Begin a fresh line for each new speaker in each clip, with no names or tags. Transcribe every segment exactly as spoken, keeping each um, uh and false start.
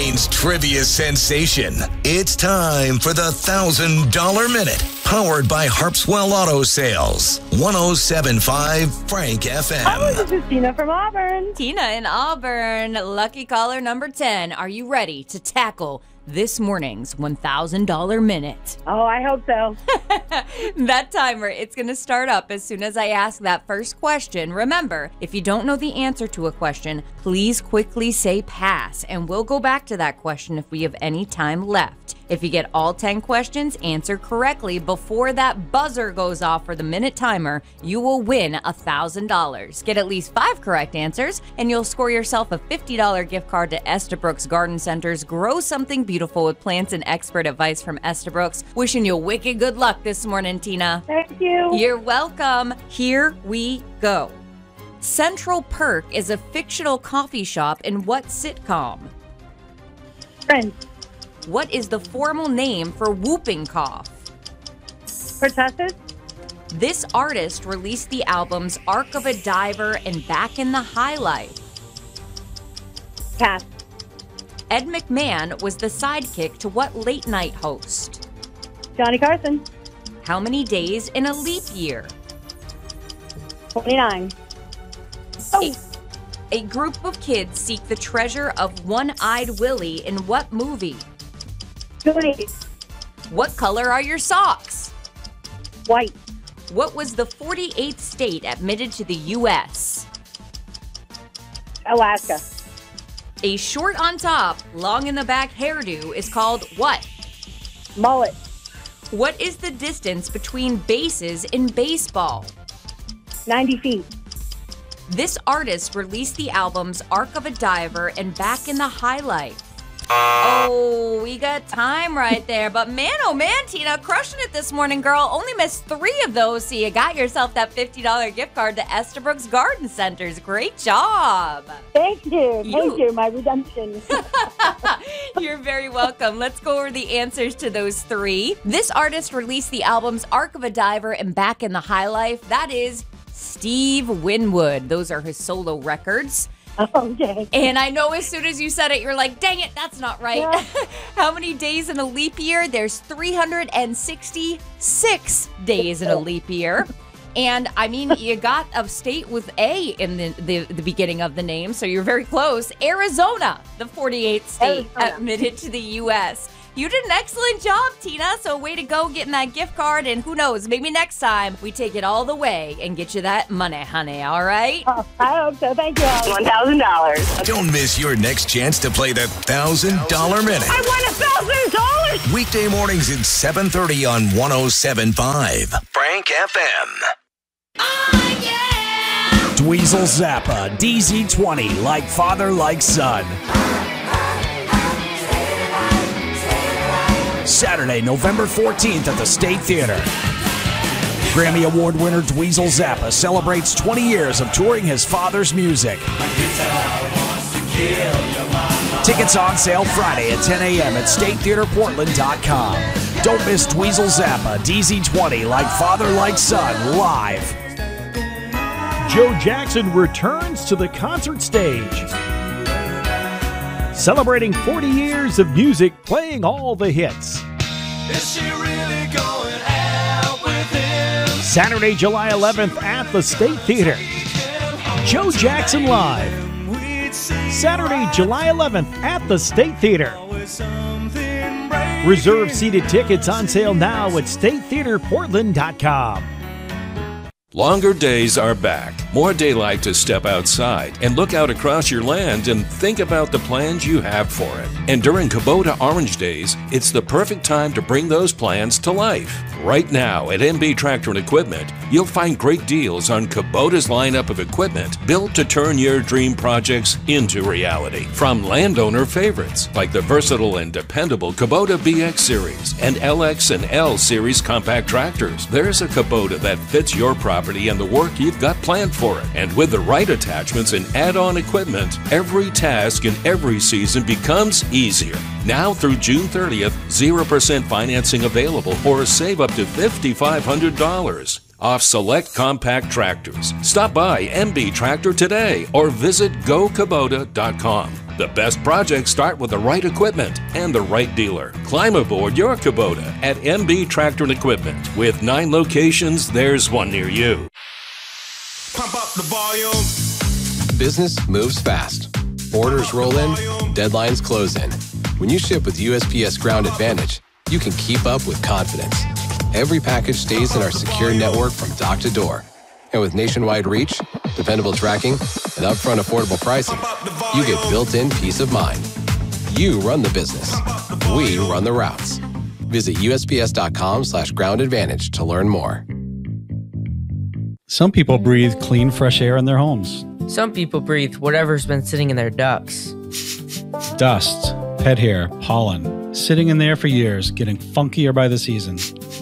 Maine's trivia sensation. It's time for the one thousand dollar Minute, powered by Harpswell Auto Sales. one oh seven point five Frank F M.
Oh, this is Tina from Auburn.
Tina in Auburn, lucky caller number ten. Are you ready to tackle this morning's one thousand dollar Minute?
Oh, I hope so.
That timer, it's going to start up as soon as I ask that first question. Remember, if you don't know the answer to a question, please quickly say pass, and we'll go back to that question if we have any time left. If you get all ten questions answered correctly before that buzzer goes off for the minute timer, you will win one thousand dollars. Get at least five correct answers, and you'll score yourself a fifty dollars gift card to Estabrooks Garden Center's Grow Something Beautiful with plants and expert advice from Estabrooks. Wishing you wicked good luck this morning, Tina.
Thank you.
You're welcome. Here we go. Central Perk is a fictional coffee shop in what sitcom?
Friends.
What is the formal name for whooping cough?
Pertussis.
This artist released the albums Arc of a Diver and Back in the High Life.
Pass.
Ed McMahon was the sidekick to what late night host?
Johnny Carson.
How many days in a leap year?
twenty-nine. Oh.
A, a group of kids seek the treasure of One-Eyed Willie in what movie?
Goonies.
What color are your socks?
White.
What was the forty-eighth state admitted to the U S?
Alaska.
A short on top, long in the back hairdo is called what?
Mullet.
What is the distance between bases in baseball?
ninety feet.
This artist released the albums Arc of a Diver and Back in the High Life. Oh, we got time right there. But man, oh man, Tina, crushing it this morning, girl. Only missed three of those, so you got yourself that fifty dollars gift card to Estabrooks Garden Centers. Great job.
Thank you.
You-
Thank you. My redemption.
You're very welcome. Let's go over the answers to those three. This artist released the albums Arc of a Diver and Back in the High Life. That is Steve Winwood. Those are his solo records.
Okay.
And I know as soon as you said it, you're like, dang it, that's not right.
Yeah.
How many days in a leap year? There's three hundred sixty-six days in a leap year. And I mean, you got a state with A in the, the, the beginning of the name, so you're very close. Arizona, the forty-eighth state
Arizona.
admitted to the U S You did an excellent job, Tina. So way to go getting that gift card. And who knows, maybe next time we take it all the way and get you that money, honey. All right?
Oh, I hope so. Thank you.
one thousand dollars.
Don't miss your next chance to play the one thousand dollar Minute.
I won one thousand dollars!
Weekday mornings at seven thirty on one oh seven point five Frank F M.
Dweezil Zappa, D Z twenty, like father, like son. Saturday, November fourteenth at the State Theater. Grammy Award winner Dweezil Zappa celebrates twenty years of touring his father's music. Tickets on sale Friday at ten a.m. at state theater portland dot com. Don't miss Dweezil Zappa, D Z twenty, like father, like son, live.
Joe Jackson returns to the concert stage. Celebrating forty years of music, playing all the hits.
Is she really going out with him?
Saturday, July eleventh at the State Theater. Joe Jackson Live. Saturday, July eleventh at the State Theater. Reserve seated tickets on sale now at state theater portland dot com.
Longer days are back. More daylight to step outside and look out across your land and think about the plans you have for it. And during Kubota Orange Days, it's the perfect time to bring those plans to life. Right now at M B Tractor and Equipment, you'll find great deals on Kubota's lineup of equipment built to turn your dream projects into reality. From landowner favorites like the versatile and dependable Kubota B X Series and L X and L Series compact tractors, there's a Kubota that fits your property and the work you've got planned for it. And with the right attachments and add-on equipment, every task in every season becomes easier. Now through June thirtieth, zero percent financing available or save up to five thousand five hundred dollars. off select compact tractors. Stop by M B Tractor today or visit go kubota dot com. The best projects start with the right equipment and the right dealer. Climb aboard your Kubota at M B Tractor and Equipment. With nine locations, there's one near you.
Pump up the volume.
Business moves fast. Orders roll in, deadlines close in. When you ship with U S P S Ground Advantage, you can keep up with confidence. Every package stays in our secure network from dock to door. And with nationwide reach, dependable tracking, and upfront affordable pricing, you get built-in peace of mind. You run the business. We run the routes. Visit U S P S dot com slash ground advantage to learn more.
Some people breathe clean, fresh air in their homes.
Some people breathe whatever's been sitting in their ducts.
Dust, pet hair, pollen, sitting in there for years, getting funkier by the season.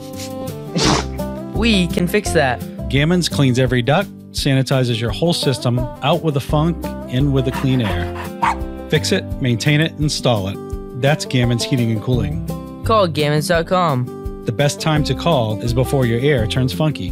We can fix that.
Gammons cleans every duct, sanitizes your whole system, out with the funk, in with the clean air. Fix it, maintain it, install it. That's Gammons Heating and Cooling.
Call gammons dot com.
The best time to call is before your air turns funky.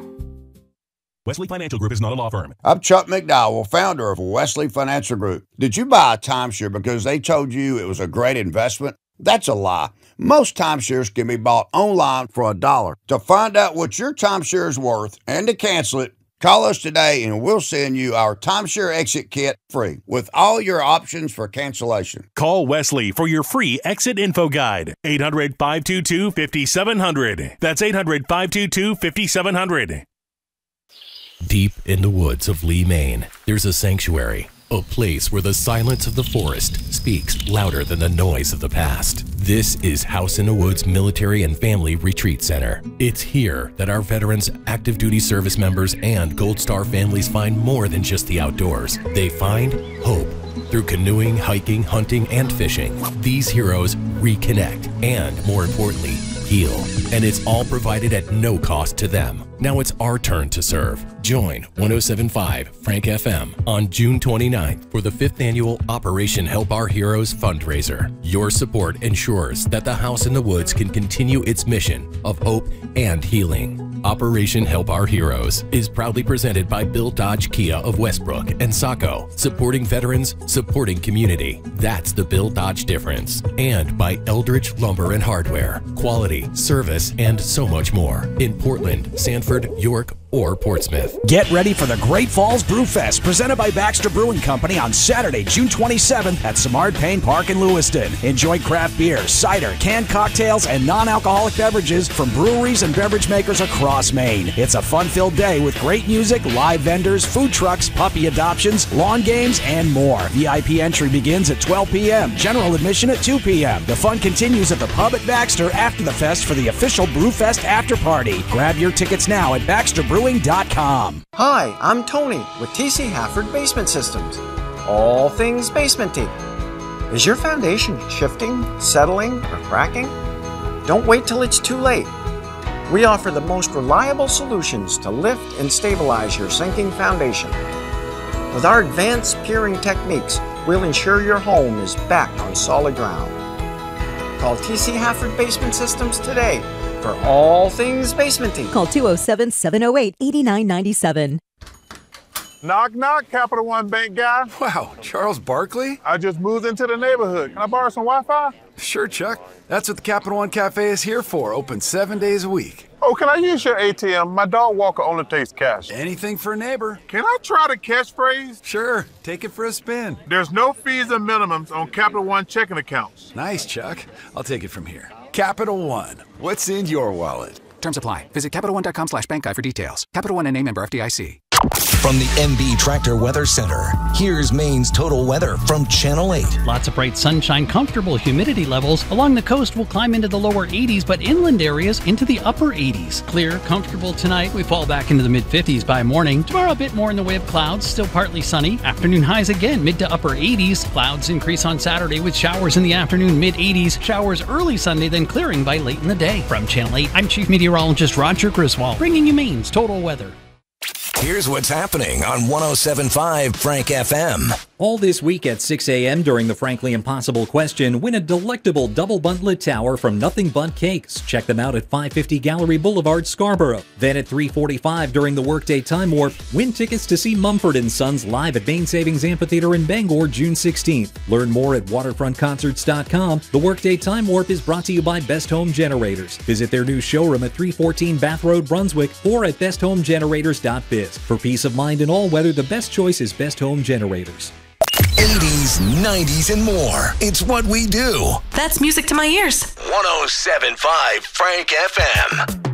Wesley Financial Group is not a law firm.
I'm Chuck McDowell, founder of Wesley Financial Group. Did you buy a timeshare because they told you it was a great investment? That's a lie. Most timeshares can be bought online for a dollar. To find out what your timeshare is worth and to cancel it, call us today and we'll send you our timeshare exit kit free with all your options for cancellation.
Call Wesley for your free exit info guide. eight hundred, five two two, five seven zero zero. That's eight hundred, five two two, five seven zero zero.
Deep in the woods of Lee, Maine, there's a sanctuary, a place where the silence of the forest speaks louder than the noise of the past. This is House in the Woods Military and Family Retreat Center. It's here that our veterans, active duty service members, and Gold Star families find more than just the outdoors. They find hope. Through canoeing, hiking, hunting, and fishing, these heroes reconnect and, more importantly, heal. And it's all provided at no cost to them. Now it's our turn to serve. Join one oh seven point five Frank F M on June twenty-ninth for the fifth annual Operation Help Our Heroes fundraiser. Your support ensures that the House in the Woods can continue its mission of hope and healing. Operation Help Our Heroes is proudly presented by Bill Dodge Kia of Westbrook and Saco, supporting veterans, supporting community. That's the Bill Dodge difference. And by Eldridge Lumber and Hardware, quality, service, and so much more in Portland, Sanford, York, or Portsmouth.
Get ready for the Great Falls Brew Fest presented by Baxter Brewing Company on Saturday, June twenty-seventh at Simard Payne Park in Lewiston. Enjoy craft beer, cider, canned cocktails, and non-alcoholic beverages from breweries and beverage makers across Maine. It's a fun-filled day with great music, live vendors, food trucks, puppy adoptions, lawn games, and more. V I P entry begins at twelve p.m. General admission at two p.m. The fun continues at the pub at Baxter after the fest for the official Brewfest after party. Grab your tickets now at baxter brewing dot com.
Hi, I'm Tony with T C Hafford Basement Systems. All things basementing. Is your foundation shifting, settling, or cracking? Don't wait till it's too late. We offer the most reliable solutions to lift and stabilize your sinking foundation. With our advanced piering techniques, we'll ensure your home is back on solid ground. Call T C Hafford Basement Systems today for all things basementing.
Call two oh seven, seven oh eight, eight nine nine seven.
Knock, knock, Capital One Bank guy.
Wow, Charles Barkley?
I just moved into the neighborhood. Can I borrow some Wi-Fi?
Sure, Chuck. That's what the Capital One Cafe is here for, open seven days a week.
Oh, can I use your A T M? My dog walker only takes cash.
Anything for a neighbor.
Can I try the catchphrase?
Sure, take it for a spin.
There's no fees and minimums on Capital One checking accounts.
Nice, Chuck. I'll take it from here. Capital One, what's in your wallet?
Terms apply. Visit Capital One dot com slash bank guide for details. Capital One and name member F D I C.
From the M B Tractor Weather Center, here's Maine's total weather from Channel eight.
Lots of bright sunshine, comfortable humidity levels. Along the coast, we'll climb into the lower eighties, but inland areas into the upper eighties. Clear, comfortable tonight. We fall back into the mid-fifties by morning. Tomorrow, a bit more in the way of clouds, still partly sunny. Afternoon highs again, mid to upper eighties. Clouds increase on Saturday with showers in the afternoon, mid-eighties. Showers early Sunday, then clearing by late in the day. From Channel eight, I'm Chief Meteorologist Roger Griswold, bringing you Maine's total weather.
Here's what's happening on one oh seven point five Frank F M.
All this week at six a.m. during the Frankly Impossible question, win a delectable double buntlet tower from Nothing But Cakes. Check them out at five fifty Gallery Boulevard, Scarborough. Then at three forty-five during the Workday Time Warp, win tickets to see Mumford and Sons live at Bain Savings Amphitheater in Bangor, June sixteenth. Learn more at waterfront concerts dot com. The Workday Time Warp is brought to you by Best Home Generators. Visit their new showroom at three fourteen Bath Road, Brunswick, or at best home generators dot biz. For peace of mind in all weather, the best choice is Best Home Generators.
eighties, nineties, and more. It's what we do.
That's music to my ears.
one oh seven point five Frank F M.